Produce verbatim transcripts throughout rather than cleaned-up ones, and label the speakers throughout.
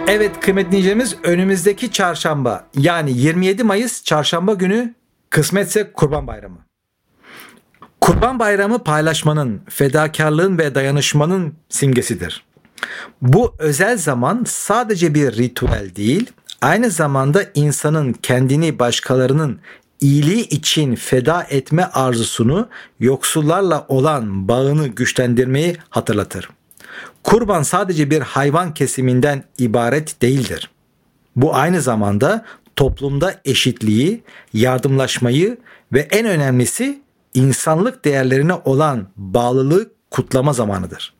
Speaker 1: Evet kıymetli dinleyicilerimiz, önümüzdeki çarşamba yani yirmi yedi Mayıs çarşamba günü kısmetse Kurban Bayramı. Kurban Bayramı paylaşmanın, fedakarlığın ve dayanışmanın simgesidir. Bu özel zaman sadece bir ritüel değil, aynı zamanda insanın kendini başkalarının iyiliği için feda etme arzusunu, yoksullarla olan bağını güçlendirmeyi hatırlatır. Kurban sadece bir hayvan kesiminden ibaret değildir. Bu aynı zamanda toplumda eşitliği, yardımlaşmayı ve en önemlisi insanlık değerlerine olan bağlılığı kutlama zamanıdır.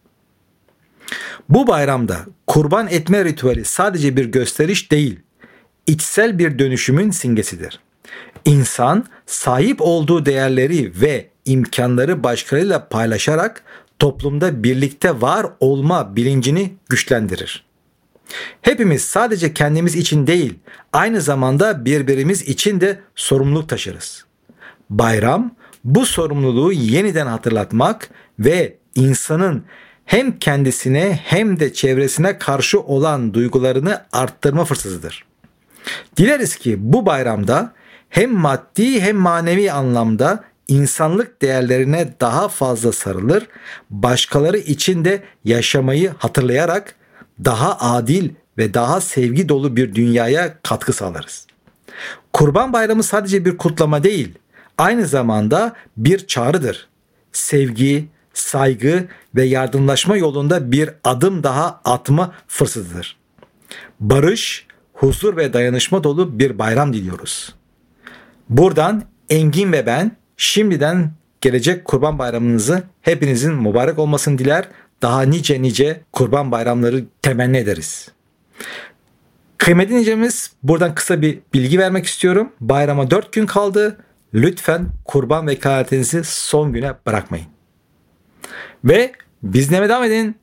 Speaker 1: Bu bayramda kurban etme ritüeli sadece bir gösteriş değil, içsel bir dönüşümün simgesidir. İnsan sahip olduğu değerleri ve imkanları başkalarıyla paylaşarak toplumda birlikte var olma bilincini güçlendirir. Hepimiz sadece kendimiz için değil, aynı zamanda birbirimiz için de sorumluluk taşırız. Bayram, bu sorumluluğu yeniden hatırlatmak ve insanın hem kendisine hem de çevresine karşı olan duygularını arttırma fırsatıdır. Dileriz ki bu bayramda hem maddi hem manevi anlamda insanlık değerlerine daha fazla sarılır, başkaları için de yaşamayı hatırlayarak daha adil ve daha sevgi dolu bir dünyaya katkı sağlarız. Kurban Bayramı sadece bir kutlama değil, aynı zamanda bir çağrıdır. Sevgi, saygı ve yardımlaşma yolunda bir adım daha atma fırsatıdır. Barış, huzur ve dayanışma dolu bir bayram diliyoruz. Buradan Engin ve ben şimdiden gelecek Kurban Bayramınızı hepinizin mübarek olmasını diler, daha nice nice Kurban Bayramları temenni ederiz. Kıymetli dinleyicilerimiz, buradan kısa bir bilgi vermek istiyorum. Bayrama dört gün kaldı. Lütfen kurban vekaletinizi son güne bırakmayın. Ve bizleme devam edin.